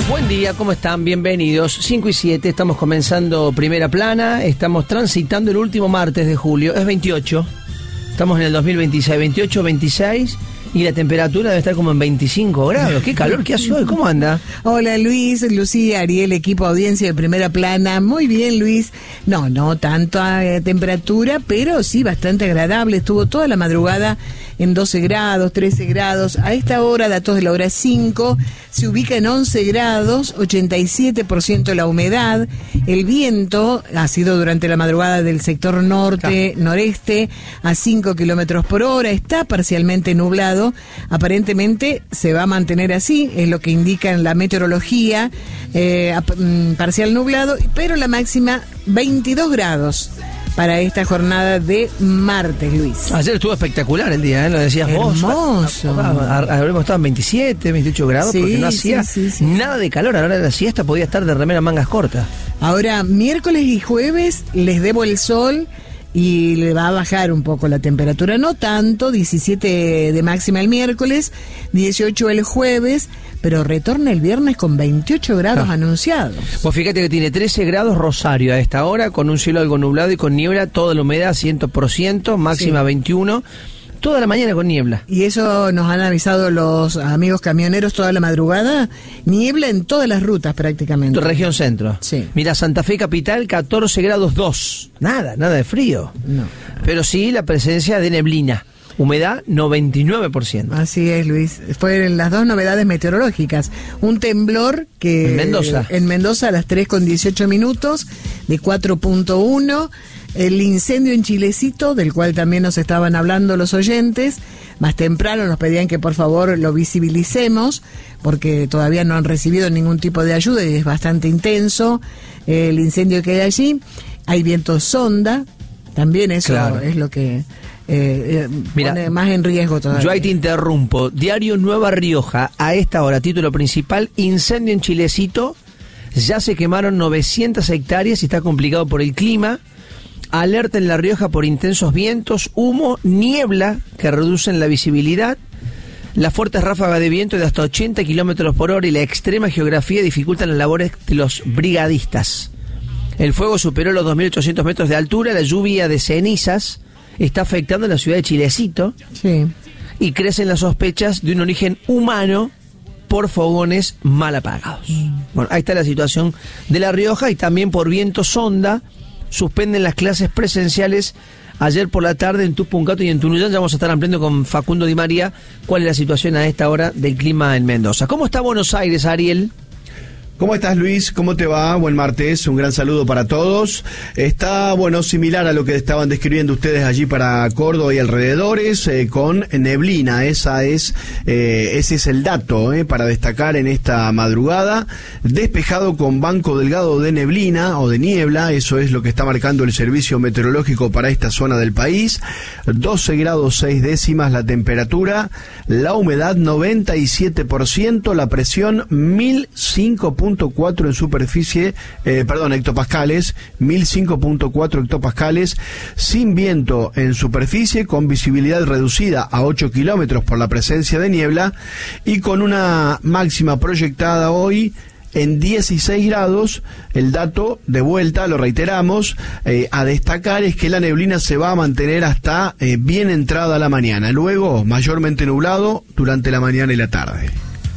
Buen día, ¿cómo están? Bienvenidos. 5 y 7, estamos comenzando Primera Plana, estamos transitando el último martes de julio, es 28, estamos en el 2026, 28, 26, y la temperatura debe estar como en 25 grados. Qué calor que hace hoy, ¿cómo anda? Hola Luis, Lucía, Ariel, equipo audiencia de Primera Plana. Muy bien, Luis. No tanta temperatura, pero sí bastante agradable. Estuvo toda la madrugada en 12 grados, 13 grados. A esta hora, datos de la hora 5, se ubica en 11 grados, 87% la humedad. El viento ha sido durante la madrugada del sector noreste a 5 kilómetros por hora. Está parcialmente nublado. Aparentemente se va a mantener así, es lo que indica en la meteorología, parcial nublado, pero la máxima 22 grados para esta jornada de martes, Luis. Ayer estuvo espectacular el día, lo decías vos. Hermoso. Habremos estado en 27, 28 grados, sí, porque no hacía nada de calor. A la hora de la siesta podía estar de remera mangas cortas. Ahora, miércoles y jueves les debo el sol y le va a bajar un poco la temperatura, no tanto, 17 de máxima el miércoles, 18 el jueves, pero retorna el viernes con 28 grados anunciados. Pues fíjate que tiene 13 grados Rosario a esta hora, con un cielo algo nublado y con niebla, toda la humedad 100%, máxima 21. Toda la mañana con niebla. Y eso nos han avisado los amigos camioneros toda la madrugada. Niebla en todas las rutas prácticamente. Región centro. Sí. Mira, Santa Fe capital, 14 grados 2. Nada de frío. No. Pero sí la presencia de neblina. Humedad 99%. Así es, Luis. Fueron las dos novedades meteorológicas. Un temblor que... En Mendoza a las 3:18 de 4.1. El incendio en Chilecito, del cual también nos estaban hablando los oyentes. Más temprano nos pedían que por favor lo visibilicemos, porque todavía no han recibido ningún tipo de ayuda y es bastante intenso el incendio que hay allí. Hay viento sonda, también eso es lo que pone más en riesgo todavía. Yo ahí te interrumpo. Diario Nueva Rioja, a esta hora, título principal: incendio en Chilecito, ya se quemaron 900 hectáreas y está complicado por el clima. Alerta en La Rioja por intensos vientos, humo, niebla que reducen la visibilidad. Las fuertes ráfagas de viento de hasta 80 kilómetros por hora y la extrema geografía dificultan las labores de los brigadistas. El fuego superó los 2.800 metros de altura. La lluvia de cenizas está afectando a la ciudad de Chilecito. Sí. Y crecen las sospechas de un origen humano por fogones mal apagados. Bueno, ahí está la situación de La Rioja. Y también por viento sonda suspenden las clases presenciales ayer por la tarde en Tupungato y en Tunuyán. Ya vamos a estar ampliando con Facundo Di María cuál es la situación a esta hora del clima en Mendoza. ¿Cómo está Buenos Aires, Ariel? ¿Cómo estás, Luis? ¿Cómo te va? Buen martes, un gran saludo para todos. Está, similar a lo que estaban describiendo ustedes allí para Córdoba y alrededores, con neblina. Ese es el dato para destacar en esta madrugada. Despejado con banco delgado de neblina o de niebla, eso es lo que está marcando el servicio meteorológico para esta zona del país. 12 grados 6 décimas la temperatura, la humedad 97%, la presión 1005.4 en superficie, hectopascales, 1005.4 hectopascales, sin viento en superficie, con visibilidad reducida a 8 kilómetros por la presencia de niebla y con una máxima proyectada hoy en 16 grados. El dato, de vuelta, lo reiteramos, a destacar es que la neblina se va a mantener hasta bien entrada la mañana, luego mayormente nublado durante la mañana y la tarde.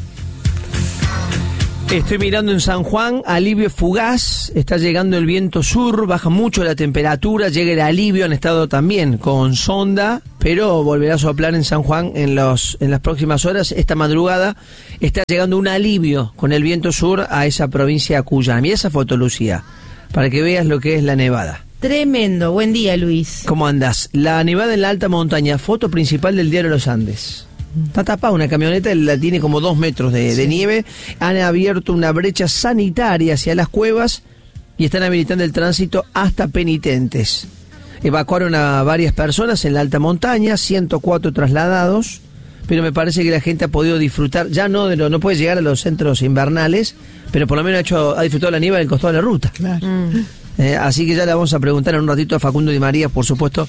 Estoy mirando en San Juan, alivio fugaz, está llegando el viento sur, baja mucho la temperatura, llega el alivio, han estado también con sonda, pero volverá a soplar en San Juan en las próximas horas. Esta madrugada está llegando un alivio con el viento sur a esa provincia de Cuyán. Mira esa foto, Lucía, para que veas lo que es la nevada. Tremendo, buen día, Luis. ¿Cómo andás? La nevada en la alta montaña, foto principal del diario Los Andes. Está tapada una camioneta, la tiene como 2 metros de nieve. Han abierto una brecha sanitaria hacia las cuevas y están habilitando el tránsito hasta penitentes. Evacuaron a varias personas en la alta montaña, 104 trasladados, pero me parece que la gente ha podido disfrutar, ya no puede llegar a los centros invernales, pero por lo menos ha disfrutado la nieve del costado de la ruta. Claro. Así que ya le vamos a preguntar en un ratito a Facundo Di María, por supuesto,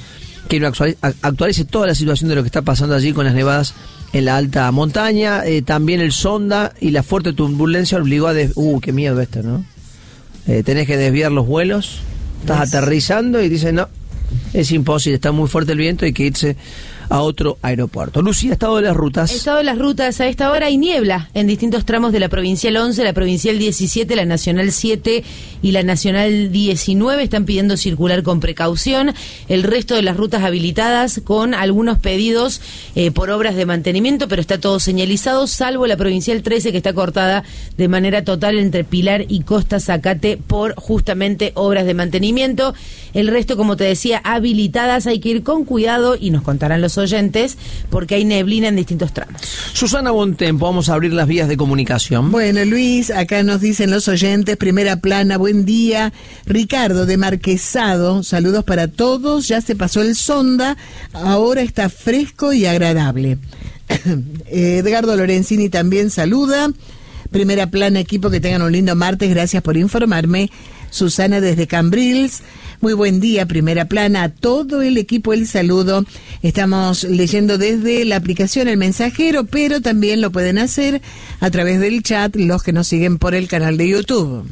que no actualice toda la situación de lo que está pasando allí con las nevadas en la alta montaña. También el sonda y la fuerte turbulencia obligó a... qué miedo esto, ¿no? Tenés que desviar los vuelos, estás aterrizando y dices, no, es imposible, está muy fuerte el viento, hay que irse a otro aeropuerto. Lucía, estado de las rutas. Estado de las rutas, a esta hora hay niebla en distintos tramos de la Provincial 11, la Provincial 17, la Nacional 7 y la Nacional 19. Están pidiendo circular con precaución. El resto de las rutas habilitadas con algunos pedidos por obras de mantenimiento, pero está todo señalizado, salvo la Provincial 13, que está cortada de manera total entre Pilar y Costa Zacate por justamente obras de mantenimiento. El resto, como te decía, habilitadas. Hay que ir con cuidado y nos contarán los oyentes porque hay neblina en distintos tramos. Susana Bontempo, vamos a abrir las vías de comunicación. Bueno, Luis, acá nos dicen los oyentes, primera plana, buen día. Ricardo de Marquesado, saludos para todos, ya se pasó el sonda, ahora está fresco y agradable. Edgardo Lorenzini también saluda. Primera plana, equipo, que tengan un lindo martes, gracias por informarme. Susana desde Cambrils, muy buen día, primera plana, a todo el equipo el saludo. Estamos leyendo desde la aplicación El Mensajero, pero también lo pueden hacer a través del chat los que nos siguen por el canal de YouTube.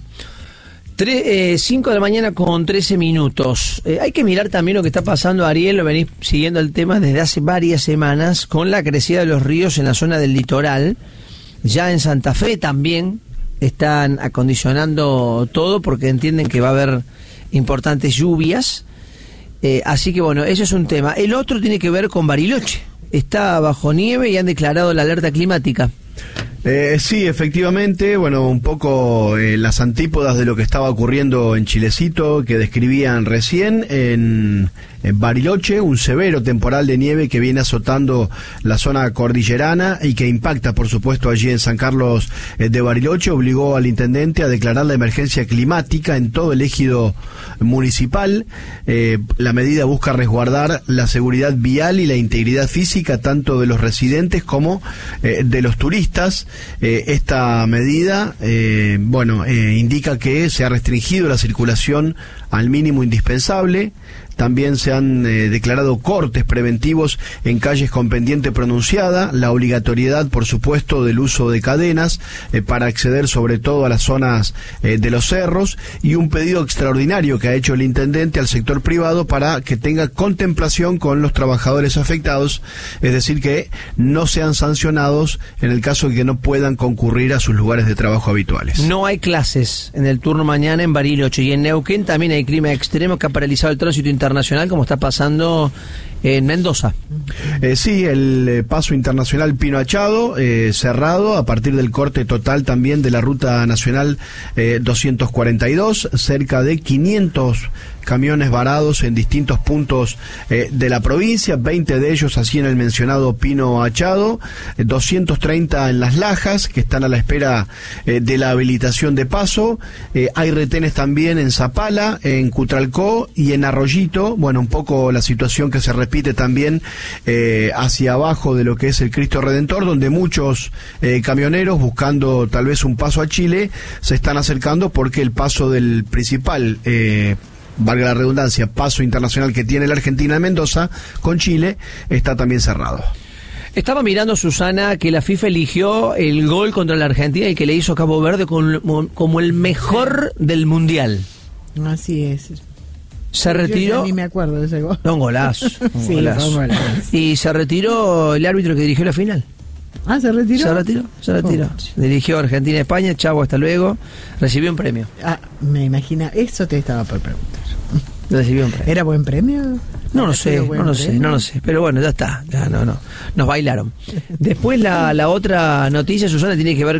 5 de la mañana con 13 minutos. Hay que mirar también lo que está pasando, Ariel, lo venís siguiendo el tema desde hace varias semanas, con la crecida de los ríos en la zona del litoral. Ya en Santa Fe también están acondicionando todo porque entienden que va a haber importantes lluvias. Así que bueno, eso es un tema. El otro tiene que ver con Bariloche. Está bajo nieve y han declarado la alerta climática. Sí, efectivamente, bueno, un poco las antípodas de lo que estaba ocurriendo en Chilecito, que describían recién en Bariloche, un severo temporal de nieve que viene azotando la zona cordillerana y que impacta, por supuesto, allí en San Carlos de Bariloche, obligó al intendente a declarar la emergencia climática en todo el ejido municipal. La medida busca resguardar la seguridad vial y la integridad física tanto de los residentes como de los turistas. Esta medida, indica que se ha restringido la circulación al mínimo indispensable. También se han declarado cortes preventivos en calles con pendiente pronunciada, la obligatoriedad, por supuesto, del uso de cadenas para acceder sobre todo a las zonas de los cerros, y un pedido extraordinario que ha hecho el intendente al sector privado para que tenga contemplación con los trabajadores afectados, es decir, que no sean sancionados en el caso de que no puedan concurrir a sus lugares de trabajo habituales. No hay clases en el turno mañana en Bariloche, y en Neuquén también hay clima extremo que ha paralizado el tránsito internacional, como está pasando en Mendoza. Sí, el paso internacional Pino Achado cerrado a partir del corte total también de la ruta nacional 242, cerca de 500 camiones varados en distintos puntos de la provincia, 20 de ellos así en el mencionado Pino Achado, 230 en Las Lajas, que están a la espera de la habilitación de paso. Hay retenes también en Zapala, en Cutralcó y en Arroyito. Bueno, un poco la situación que se repite también hacia abajo de lo que es el Cristo Redentor, donde muchos camioneros, buscando tal vez un paso a Chile, se están acercando porque el paso del principal valga la redundancia, paso internacional que tiene la Argentina de Mendoza con Chile, está también cerrado. Estaba mirando, Susana, que la FIFA eligió el gol contra la Argentina y que le hizo Cabo Verde como el mejor del Mundial. Así es. Se retiró. Yo ni me acuerdo de ese gol. No, un golazo. Sí, golazo. fue un golazo. Y se retiró el árbitro que dirigió la final. Ah, ¿se retiró? Se retiró. Oh. Dirigió Argentina-España, chavo, hasta luego. Recibió un premio. Me imagina, eso te estaba por preguntar. Recibió un premio. ¿Era buen premio? No lo sé. Pero bueno, ya está. Ya no. Nos bailaron. Después la otra noticia, Susana, tiene que ver